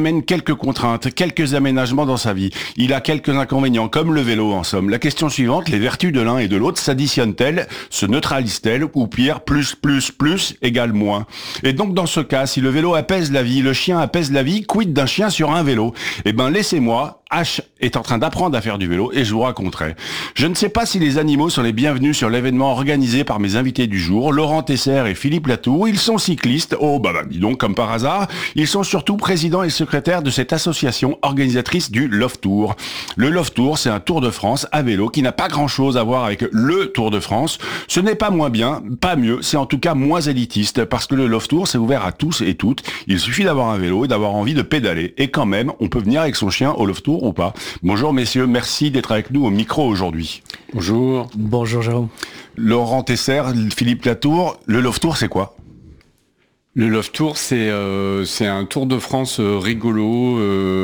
Mène quelques contraintes, quelques aménagements dans sa vie. Il a quelques inconvénients, comme le vélo en somme. La question suivante, les vertus de l'un et de l'autre s'additionnent-elles, se neutralisent-elles, ou pire, plus égale moins. Et donc dans ce cas, si le vélo apaise la vie, le chien apaise la vie, quid d'un chien sur un vélo? Eh ben laissez-moi, H est en train d'apprendre à faire du vélo et je vous raconterai. Je ne sais pas si les animaux sont les bienvenus sur l'événement organisé par mes invités du jour, Laurent Tesser et Philippe Latour. Ils sont cyclistes, dis donc comme par hasard. Ils sont surtout présidents et secrétaires de cette association organisatrice du Love Tour. Le Love Tour, c'est un Tour de France à vélo qui n'a pas grand-chose à voir avec le Tour de France. Ce n'est pas moins bien, pas mieux, c'est en tout cas moins élitiste parce que le Love Tour, c'est ouvert à tous et toutes. Il suffit d'avoir un vélo et d'avoir envie de pédaler. Et quand même, on peut venir avec son chien au Love Tour ou pas. Bonjour messieurs, merci d'être avec nous au micro aujourd'hui. Bonjour. Bonjour Jérôme. Laurent Tesser, Philippe Latour, le Love Tour c'est quoi ? Le Love Tour, c'est un Tour de France rigolo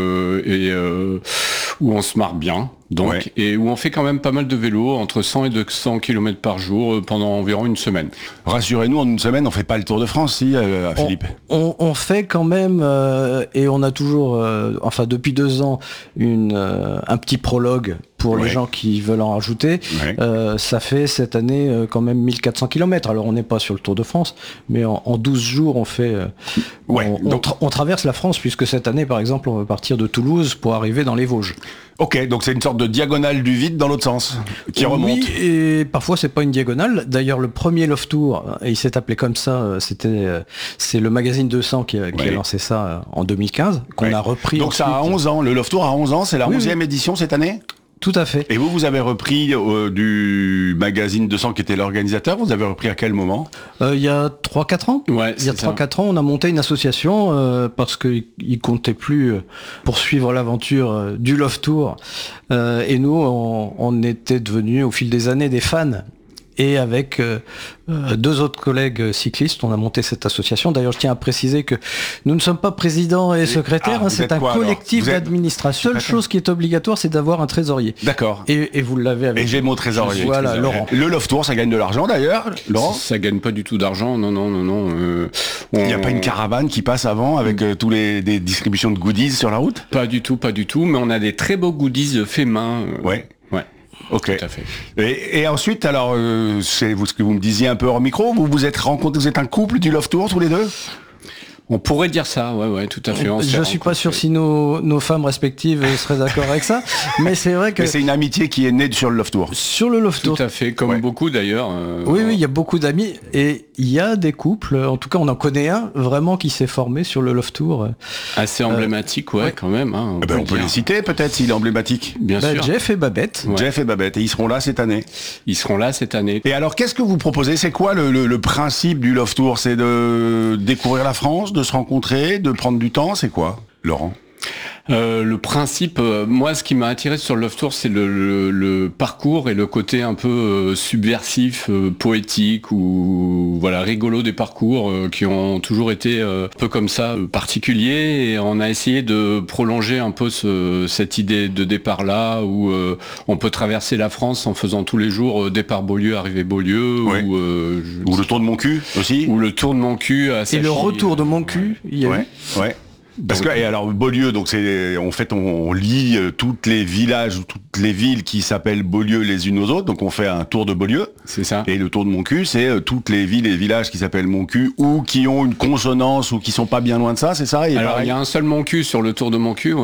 où on se marre bien, donc, ouais. Et où on fait quand même pas mal de vélo, entre 100 et 200 km par jour pendant environ une semaine. Rassurez-nous, en une semaine, on fait pas le Tour de France, si, Philippe. On fait quand même, et on a toujours, depuis 2 ans, un petit prologue pour les gens qui veulent en rajouter. Ouais. Ça fait cette année quand même 1400 km. Alors on n'est pas sur le Tour de France, mais en 12 jours on fait... on traverse la France, puisque cette année par exemple on va partir de Toulouse pour arriver dans les Vosges. Ok, donc c'est une sorte de diagonale du vide dans l'autre sens, qui remonte. Oui, et parfois c'est pas une diagonale. D'ailleurs le premier Love Tour, et il s'est appelé comme ça, c'est le magazine 200 qui a lancé ça en 2015, qu'on a repris. Donc ensuite. Ça a 11 ans, le Love Tour a 11 ans, c'est la 11e édition cette année ? Tout à fait. Et vous avez repris du magazine 200 qui était l'organisateur, vous avez repris à quel moment ? Il y a 3-4 ans. Ouais, il y a 3-4 ans, on a monté une association parce qu'ils ne comptaient plus poursuivre l'aventure du Love Tour. Et nous, on était devenus au fil des années des fans. Et avec 2 autres collègues cyclistes, on a monté cette association. D'ailleurs, je tiens à préciser que nous ne sommes pas présidents et secrétaires, c'est un collectif d'administration. Seule chose qui est obligatoire, c'est d'avoir un trésorier. D'accord. Et vous l'avez avec. Et j'ai mon trésorier. Voilà, Laurent. Le Love Tour, ça gagne de l'argent d'ailleurs, Laurent ? Ça gagne pas du tout d'argent, non. Il n'y a pas une caravane qui passe avant avec tous des distributions de goodies sur la route ? Pas du tout, mais on a des très beaux goodies faits main. Ouais. Ok. Tout à fait. Et ensuite, alors, c'est ce que vous me disiez un peu hors micro, vous êtes rencontrés, vous êtes un couple du Love Tour tous les deux ? On pourrait dire ça, ouais, tout à fait. Je suis pas sûr si nos femmes respectives seraient d'accord avec ça, mais c'est vrai que... Mais c'est une amitié qui est née sur le Love Tour. Sur le Love Tour. Tout à fait, comme beaucoup d'ailleurs. Oui, il y a beaucoup d'amis, et il y a des couples, en tout cas on en connaît un, vraiment qui s'est formé sur le Love Tour. Assez emblématique, quand même. Hein, on peut les citer peut-être s'il est emblématique. Bien sûr. Jeff et Babette. Ouais. Jeff et Babette, et ils seront là cette année. Et alors qu'est-ce que vous proposez ? C'est quoi le principe du Love Tour ? C'est de découvrir la France, de se rencontrer, de prendre du temps, c'est quoi, Laurent ? Le principe, moi, ce qui m'a attiré sur le Love Tour, c'est le parcours et le côté un peu subversif, poétique ou rigolo des parcours qui ont toujours été un peu comme ça, particuliers. Et on a essayé de prolonger un peu cette idée de départ-là où on peut traverser la France en faisant tous les jours départ Beaulieu, arrivée Beaulieu, ou le Tour de mon cul aussi. Ou le Tour de mon cul à Sachy. Et le retour de mon cul, il y a eu. Parce que, et alors Beaulieu, donc on lie toutes les villages ou toutes les villes qui s'appellent Beaulieu les unes aux autres, donc on fait un tour de Beaulieu. C'est ça. Et le tour de mon cul, c'est toutes les villes et villages qui s'appellent mon cul ou qui ont une consonance ou qui sont pas bien loin de ça, c'est ça ? Alors il y a un seul mon cul sur le tour de mon cul,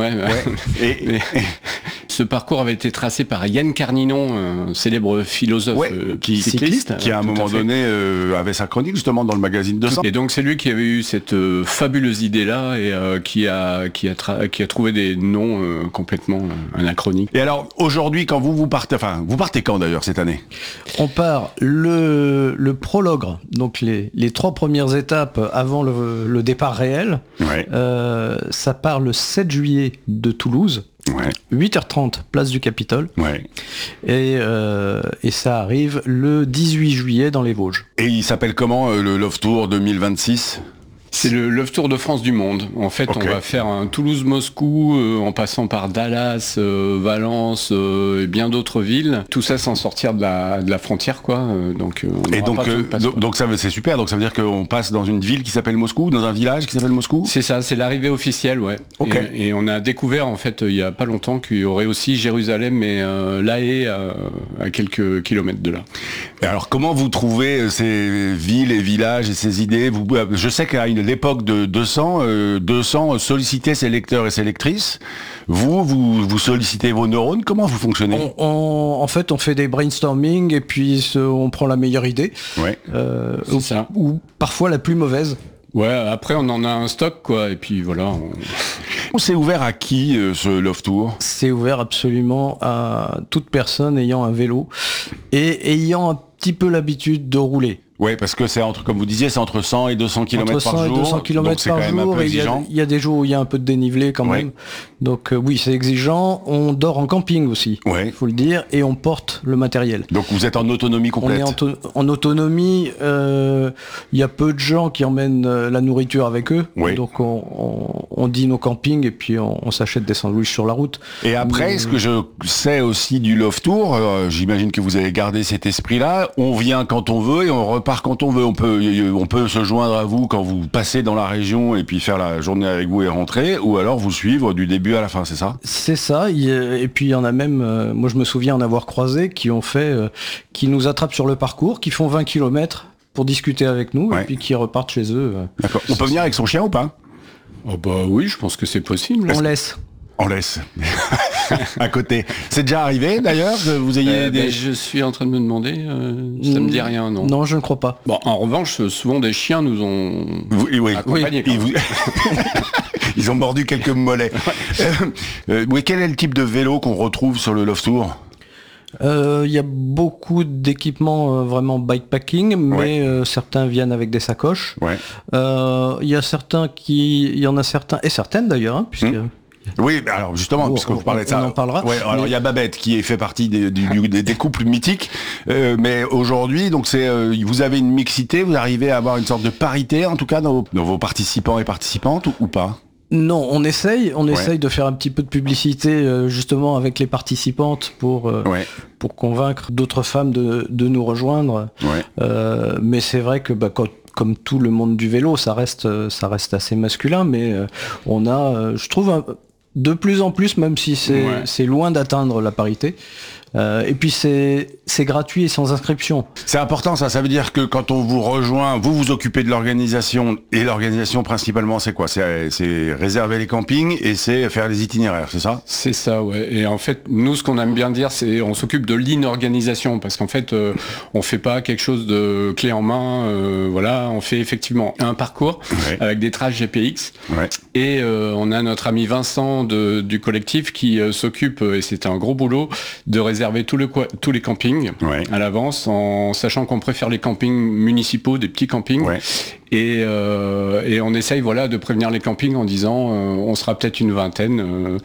Et ce parcours avait été tracé par Yann Carninon, un célèbre philosophe cycliste, qui à un moment donné avait sa chronique justement dans le magazine 200. Et donc c'est lui qui avait eu cette fabuleuse idée-là et qui a trouvé des noms complètement anachroniques. Et alors aujourd'hui, quand vous partez quand d'ailleurs cette année ? On part le prologue, donc les 3 premières étapes avant le départ réel. Ça part le 7 juillet de Toulouse. 8h30, place du Capitole. Et ça arrive le 18 juillet dans les Vosges. Et il s'appelle comment le Love Tour 2026 ? C'est le Love Tour de France du monde. En fait, on va faire un Toulouse-Moscou en passant par Dallas, Valence et bien d'autres villes. Tout ça sans sortir de la frontière, quoi. Donc ça c'est super. Donc ça veut dire qu'on passe dans une ville qui s'appelle Moscou, dans un village qui s'appelle Moscou. C'est ça, c'est l'arrivée officielle, ouais. Okay. Et on a découvert en fait il y a pas longtemps qu'il y aurait aussi Jérusalem et La Haye à quelques kilomètres de là. Et alors comment vous trouvez ces villes et villages et ces idées? Je sais qu'à l'époque de 200 sollicitaient ses lecteurs et ses lectrices. Vous sollicitez vos neurones. Comment vous fonctionnez? En fait, on fait des brainstorming et puis on prend la meilleure idée. Ouais. Ou parfois la plus mauvaise. Ouais, après on en a un stock, quoi, et puis voilà. C'est ouvert à qui, ce Love Tour? C'est ouvert absolument à toute personne ayant un vélo et ayant un petit peu l'habitude de rouler. Oui, parce que comme vous disiez, c'est entre 100 et 200 km par jour. Entre 100 et 200 km par jour, et il y a des jours où il y a un peu de dénivelé quand même. Donc oui, c'est exigeant. On dort en camping aussi, il faut le dire, et on porte le matériel. Donc vous êtes en autonomie complète? On est en autonomie. Il y a peu de gens qui emmènent la nourriture avec eux. Oui. Donc on dîne au camping et puis on s'achète des sandwichs sur la route. Et après, ce que je sais aussi du Love Tour, j'imagine que vous avez gardé cet esprit-là, on vient quand on veut et on repart quand on veut. On peut se joindre à vous quand vous passez dans la région et puis faire la journée avec vous et rentrer, ou alors vous suivre du début à la fin, c'est ça? C'est ça. Et puis il y en a même, moi je me souviens en avoir croisé, qui nous attrapent sur le parcours, qui font 20 km pour discuter avec nous et puis qui repartent chez eux. D'accord. On peut venir avec son chien ou pas? Oh bah oui, je pense que c'est possible. On laisse. À côté. C'est déjà arrivé d'ailleurs que vous ayez Je suis en train de me demander, ça me dit rien, non? Non, je ne crois pas. Bon, en revanche, souvent des chiens nous ont accompagnés. Ils ont mordu quelques mollets. Quel est le type de vélo qu'on retrouve sur le Love Tour? Il y a beaucoup d'équipements vraiment bikepacking, mais certains viennent avec des sacoches. Il y en a certains, et certaines d'ailleurs, puisque... Oui, alors justement, puisque vous parlez de ça, on en parlera. Alors il y a Babette qui fait partie des couples mythiques, mais aujourd'hui, donc vous avez une mixité, vous arrivez à avoir une sorte de parité, en tout cas dans vos participants et participantes, ou pas? Non, on essaye de faire un petit peu de publicité justement avec les participantes pour convaincre d'autres femmes de nous rejoindre. Mais c'est vrai que comme tout le monde du vélo, ça reste assez masculin, mais on a, je trouve, de plus en plus, même si c'est loin d'atteindre la parité. Et puis c'est gratuit et sans inscription. C'est important ça veut dire que quand on vous rejoint, vous vous occupez de l'organisation, et l'organisation principalement c'est quoi? C'est réserver les campings et c'est faire les itinéraires, c'est ça? C'est ça, ouais. Et en fait, nous ce qu'on aime bien dire, c'est on s'occupe de l'inorganisation, parce qu'en fait on fait pas quelque chose de clé en main, on fait effectivement un parcours avec des traces GPX et on a notre ami Vincent du collectif qui s'occupe, et c'est un gros boulot, de réserver tous les campings à l'avance, en sachant qu'on préfère les campings municipaux, des petits campings. Et on essaye de prévenir les campings en disant on sera peut-être une vingtaine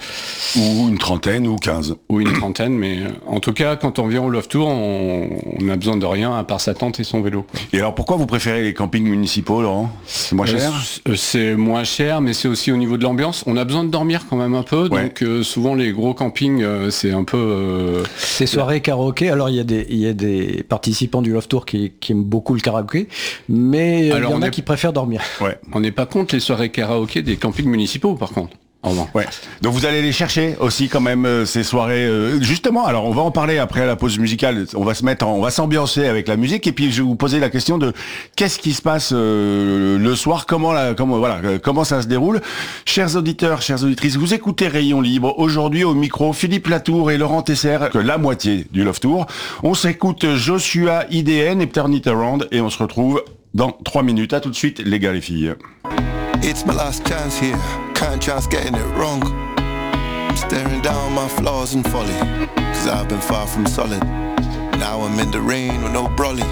ou une trentaine ou 15 ou une trentaine, mais en tout cas quand on vient au Love Tour on n'a besoin de rien à part sa tente et son vélo. Et alors pourquoi vous préférez les campings municipaux, Laurent? C'est moins cher? C'est moins cher, mais c'est aussi au niveau de l'ambiance. On a besoin de dormir quand même un peu, donc souvent les gros campings c'est un peu ces soirées karaoké. Alors il y a des participants du Love Tour qui aiment beaucoup le karaoké, mais il y en a qui préfèrent dormir. On n'est pas contre les soirées karaoké des campings municipaux par contre. Donc vous allez les chercher aussi quand même ces soirées. Justement, alors on va en parler après à la pause musicale. On va s'ambiancer avec la musique et puis je vais vous poser la question de qu'est-ce qui se passe le soir, comment ça se déroule. Chers auditeurs, chères auditrices, vous écoutez Rayon Libre. Aujourd'hui au micro Philippe Latour et Laurent Tesser, la moitié du Love Tour. On s'écoute Joshua IDN et Turn It Around et on se retrouve dans 3 minutes. À tout de suite les gars, les filles. It's my last chance here, can't chance getting it wrong. I'm staring down my flaws and folly, cause I've been far from solid. Now I'm in the rain with no brolly.